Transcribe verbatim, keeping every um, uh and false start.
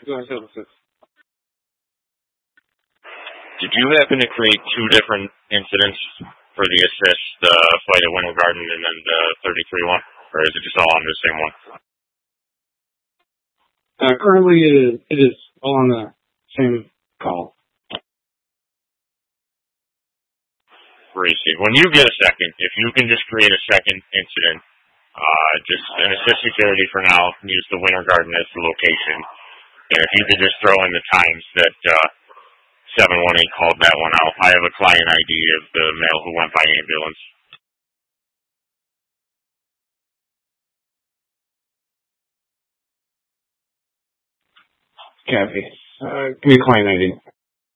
Doing services. Did you happen to create two different incidents for the assist, the uh, flight at Winter Garden and then the thirty-three one? Or is it just all on the same one? Uh, currently, it is, it is all on the same call. Receive. When you get a second, if you can just create a second incident, uh, just an assist security for now, use the Winter Garden as the location. And if you could just throw in the times that uh, seven one eight called that one out. I have a client I D of the male who went by ambulance. Copy. Uh, give me a client I D.